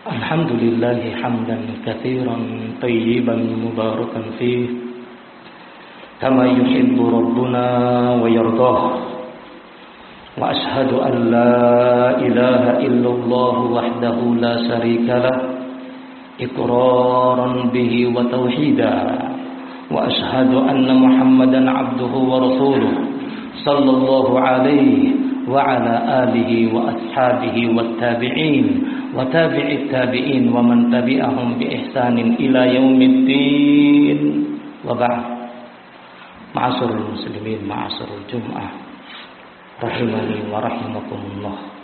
الحمد لله حمدا كثيرا طيبا مباركا فيه كما يحب ربنا ويرضاه وأشهد أن لا إله إلا الله وحده لا شريك له إقرارا به وتوحيدا وأشهد أن محمدا عبده ورسوله صلى الله عليه وعلى آله وأصحابه والتابعين وتابع التابعين ومن تبعهم بإحسان إلى يوم الدين وبعد. معاشر المسلمين معاشر الجمعة rahimani wa rahimakumullah.